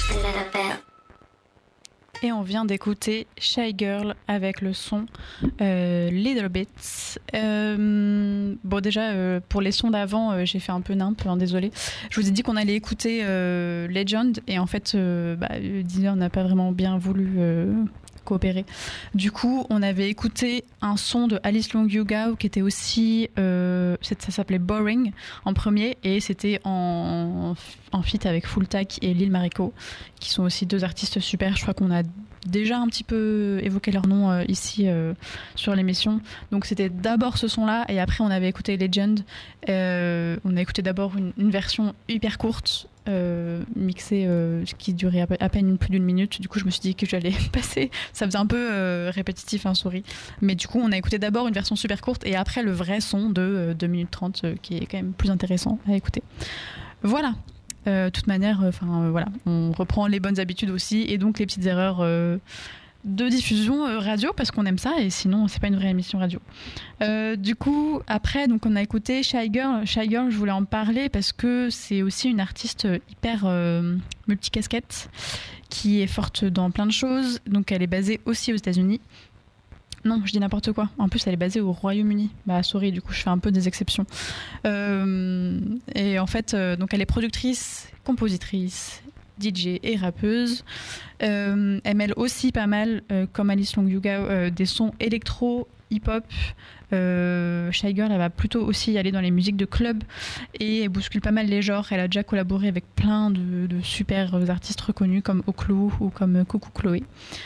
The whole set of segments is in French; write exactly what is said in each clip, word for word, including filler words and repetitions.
Et on vient d'écouter Shy Girl avec le son euh, Little Bits. Euh, bon déjà, euh, pour les sons d'avant, euh, j'ai fait un peu nimp, hein, désolé. Je vous ai dit qu'on allait écouter euh, Legend et en fait, euh, bah, Deezer n'a pas vraiment bien voulu euh, coopérer. Du coup, on avait écouté un son de Alice Long Yugao qui était aussi, euh, ça s'appelait Boring en premier et c'était en, en feat avec Full Tack et Lil Mariko qui sont aussi deux artistes super. Je crois qu'on a déjà un petit peu évoqué leur nom euh, ici euh, sur l'émission. Donc c'était d'abord ce son-là et après on avait écouté Legend. Euh, on a écouté d'abord une, une version hyper courte euh, mixée euh, qui durait à, pe- à peine plus d'une minute. Du coup je me suis dit que j'allais passer. Ça faisait un peu euh, répétitif, hein, sorry. Mais du coup on a écouté d'abord une version super courte et après le vrai son de euh, deux minutes trente euh, qui est quand même plus intéressant à écouter. Voilà. De euh, toute manière, enfin euh, voilà, on reprend les bonnes habitudes aussi et donc les petites erreurs euh, de diffusion euh, radio parce qu'on aime ça et sinon c'est pas une vraie émission radio. Euh, du coup, après, donc on a écouté Shy Girl. Shy Girl, je voulais en parler parce que c'est aussi une artiste hyper euh, multicasquette qui est forte dans plein de choses. Donc elle est basée aussi aux États-Unis. Non, je dis n'importe quoi. En plus, elle est basée au Royaume-Uni. Bah, sorry, du coup, je fais un peu des exceptions. Euh, et en fait, euh, donc, elle est productrice, compositrice, D J et rappeuse. Euh, elle mêle aussi pas mal, euh, comme Alice Long Yugao, euh, des sons électro, hip-hop. Euh, Shy Girl, elle va plutôt aussi aller dans les musiques de club et elle bouscule pas mal les genres. Elle a déjà collaboré avec plein de, de super artistes reconnus comme Oclo ou comme Coucou Chloé.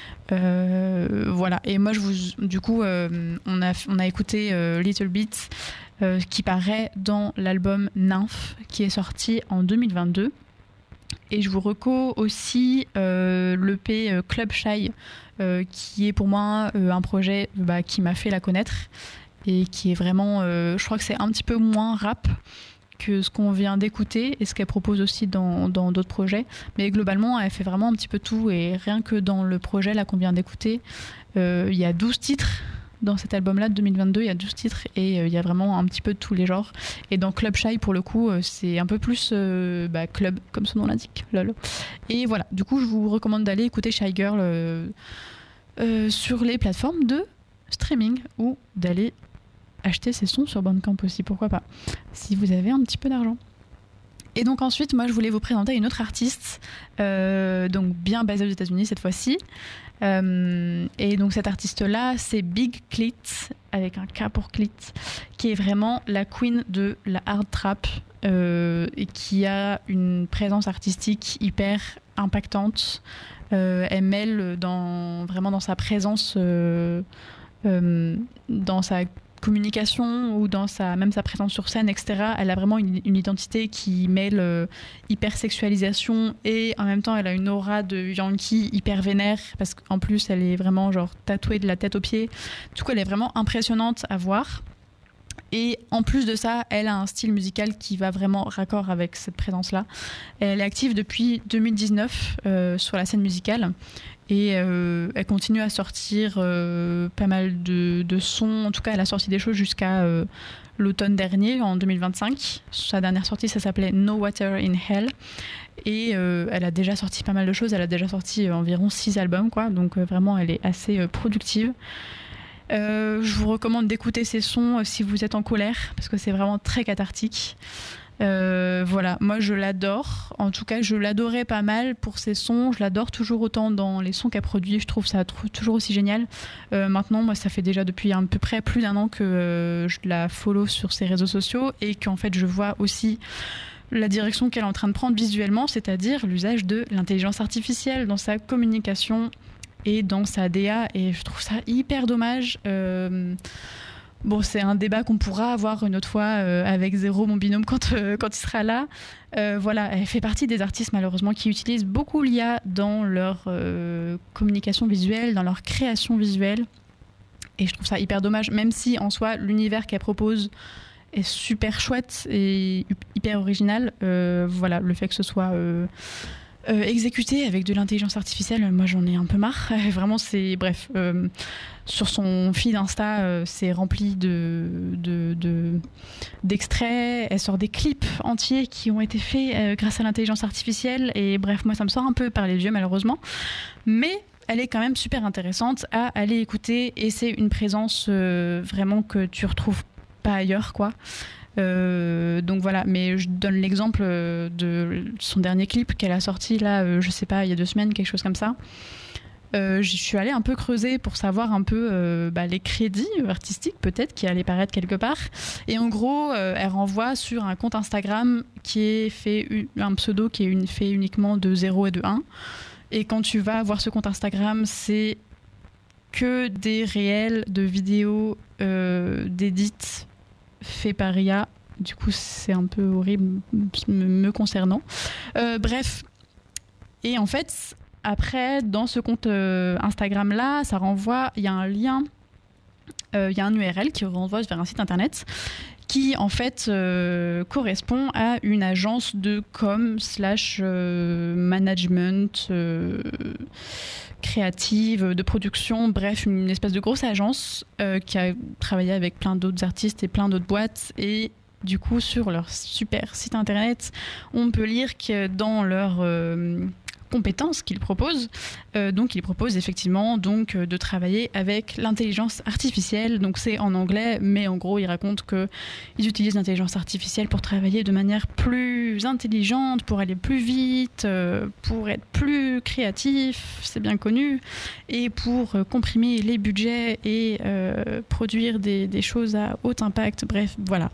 Euh, voilà, et moi je vous, du coup euh, on, a, on a écouté euh, Little Bits euh, qui paraît dans l'album Nymph qui est sorti en deux mille vingt-deux et je vous reco aussi euh, l'E P euh, Club Shy euh, qui est pour moi euh, un projet bah, qui m'a fait la connaître et qui est vraiment euh, je crois que c'est un petit peu moins rap que ce qu'on vient d'écouter et ce qu'elle propose aussi dans, dans d'autres projets. Mais globalement, elle fait vraiment un petit peu tout. Et rien que dans le projet là qu'on vient d'écouter, euh, il y a douze titres dans cet album-là de deux mille vingt-deux. Il y a douze titres et euh, il y a vraiment un petit peu de tous les genres. Et dans Club Shy, pour le coup, euh, c'est un peu plus euh, bah, club, comme son nom l'indique. Lol. Et voilà, du coup, je vous recommande d'aller écouter Shy Girl euh, euh, sur les plateformes de streaming ou d'aller acheter ses sons sur Bandcamp aussi, pourquoi pas, si vous avez un petit peu d'argent. Et donc ensuite, moi je voulais vous présenter une autre artiste, euh, donc bien basée aux États-Unis cette fois-ci. Euh, et donc cette artiste-là, c'est Big Clit, avec un K pour Clit, qui est vraiment la queen de la hard trap euh, et qui a une présence artistique hyper impactante. Euh, elle mêle dans, vraiment dans sa présence, euh, euh, dans sa communication ou dans sa, même sa présence sur scène, et cetera. Elle a vraiment une, une identité qui mêle euh, hypersexualisation et en même temps elle a une aura de Yankee hyper vénère parce qu'en plus elle est vraiment genre tatouée de la tête aux pieds. Du coup elle est vraiment impressionnante à voir. Et en plus de ça, elle a un style musical qui va vraiment raccord avec cette présence-là. Elle est active depuis deux mille dix-neuf euh, sur la scène musicale. Et euh, elle continue à sortir euh, pas mal de, de sons. En tout cas, elle a sorti des choses jusqu'à euh, l'automne dernier, en deux mille vingt-cinq. Sa dernière sortie, ça s'appelait No Water in Hell. Et euh, elle a déjà sorti pas mal de choses. Elle a déjà sorti euh, environ six albums, quoi. Donc euh, vraiment, elle est assez euh, productive. Euh, je vous recommande d'écouter ses sons euh, si vous êtes en colère, parce que c'est vraiment très cathartique. Euh, voilà, moi je l'adore. En tout cas, je l'adorais pas mal pour ses sons. Je l'adore toujours autant dans les sons qu'elle produit. Je trouve ça t- toujours aussi génial. Euh, maintenant, moi, ça fait déjà depuis à peu près plus d'un an que euh, je la follow sur ses réseaux sociaux et qu'en fait, je vois aussi la direction qu'elle est en train de prendre visuellement, c'est-à-dire l'usage de l'intelligence artificielle dans sa communication et dans sa D A. Et je trouve ça hyper dommage. Euh, Bon, c'est un débat qu'on pourra avoir une autre fois euh, avec Zéro, mon binôme, quand, euh, quand il sera là. Euh, voilà, elle fait partie des artistes, malheureusement, qui utilisent beaucoup l'I A dans leur euh, communication visuelle, dans leur création visuelle. Et je trouve ça hyper dommage, même si, en soi, l'univers qu'elle propose est super chouette et hyper original. Euh, voilà, le fait que ce soit... Euh, Euh, exécuter avec de l'intelligence artificielle, moi j'en ai un peu marre. Vraiment, c'est bref. Euh, sur son feed Insta, euh, c'est rempli de, de, de, d'extraits. Elle sort des clips entiers qui ont été faits euh, grâce à l'intelligence artificielle. Et bref, moi ça me sort un peu par les yeux malheureusement. Mais elle est quand même super intéressante à aller écouter. Et c'est une présence euh, vraiment que tu retrouves pas ailleurs, quoi. Euh, donc voilà, mais je donne l'exemple de son dernier clip qu'elle a sorti là, euh, je sais pas, il y a deux semaines, quelque chose comme ça. Euh, je suis allée un peu creuser pour savoir un peu euh, bah, les crédits artistiques peut-être qui allaient paraître quelque part. Et en gros, euh, elle renvoie sur un compte Instagram qui est fait, un pseudo qui est une, fait uniquement de zéro et de un. Et quand tu vas voir ce compte Instagram, c'est que des réels de vidéos euh, d'édits fait par I A. Du coup, c'est un peu horrible me concernant. Euh, bref. Et en fait, après, dans ce compte euh, Instagram-là, ça renvoie, il y a un lien, il euh, y a un U R L qui renvoie vers un site internet qui, en fait, euh, correspond à une agence de com slash euh, management euh, créative, de production, bref, une espèce de grosse agence euh, qui a travaillé avec plein d'autres artistes et plein d'autres boîtes. Et du coup, sur leur super site internet, on peut lire que dans leur euh, compétences qu'ils proposent, euh, donc ils proposent effectivement donc, euh, de travailler avec l'intelligence artificielle. Donc c'est en anglais, mais en gros, ils racontent qu'ils utilisent l'intelligence artificielle pour travailler de manière plus intelligente, pour aller plus vite, euh, pour être plus créatif, c'est bien connu, et pour euh, comprimer les budgets et euh, produire des, des choses à haut impact. Bref, voilà.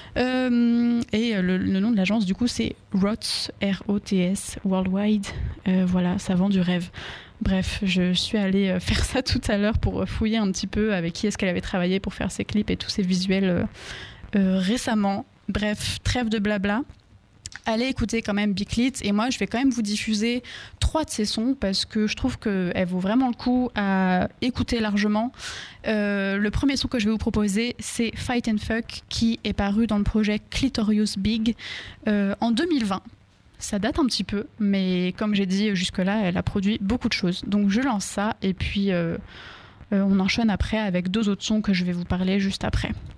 Euh, et le, le nom de l'agence, du coup, c'est ROTS, R O T S, Worldwide. Euh, voilà, ça vend du rêve. Bref, je suis allée faire ça tout à l'heure pour fouiller un petit peu avec qui est-ce qu'elle avait travaillé pour faire ses clips et tous ses visuels euh, euh, récemment. Bref, trêve de blabla. Allez écouter quand même Big Lit, et moi je vais quand même vous diffuser trois de ses sons parce que je trouve qu'elle vaut vraiment le coup à écouter largement. Euh, le premier son que je vais vous proposer, c'est Fight and Fuck, qui est paru dans le projet Clitorious Big euh, en deux mille vingt. Ça date un petit peu, mais comme j'ai dit jusque-là, elle a produit beaucoup de choses. Donc je lance ça et puis euh, euh, on enchaîne après avec deux autres sons que je vais vous parler juste après.